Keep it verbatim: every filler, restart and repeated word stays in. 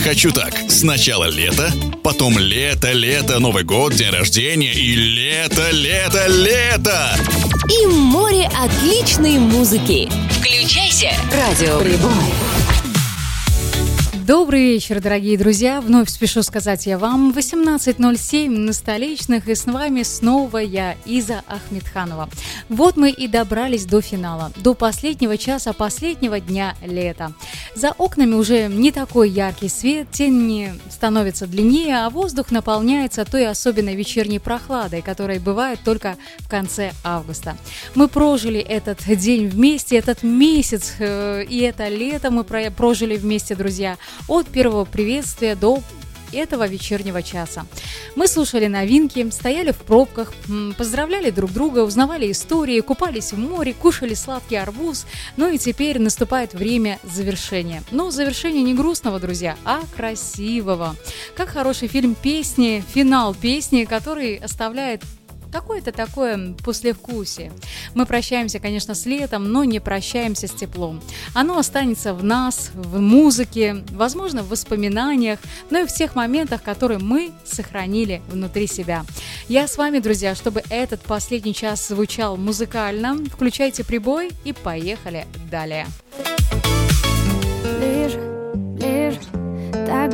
«Хочу так». Сначала лето, потом лето, лето, Новый год, день рождения и лето, лето, лето. И море отличной музыки. Включайся. Радио Прибой. Добрый вечер, дорогие друзья. Вновь спешу сказать я вам. восемнадцать ноль семь на столичных. И с вами снова я, Иза Ахмедханова. Вот мы и добрались до финала. До последнего часа, последнего дня лета. За окнами уже не такой яркий свет, тени становятся длиннее, а воздух наполняется той особенной вечерней прохладой, которая бывает только в конце августа. Мы прожили этот день вместе, этот месяц э, и это лето мы про- прожили вместе, друзья. От первого приветствия до этого вечернего часа. Мы слушали новинки, стояли в пробках, поздравляли друг друга, узнавали истории, купались в море, кушали сладкий арбуз. Ну и теперь наступает время завершения. Но завершение не грустного, друзья, а красивого. Как хороший фильм «Песни», финал песни, который оставляет какое-то такое послевкусие. Мы прощаемся, конечно, с летом, но не прощаемся с теплом. Оно останется в нас, в музыке, возможно, в воспоминаниях, но и в тех моментах, которые мы сохранили внутри себя. Я с вами, друзья, чтобы этот последний час звучал музыкально. Включайте прибой и поехали далее.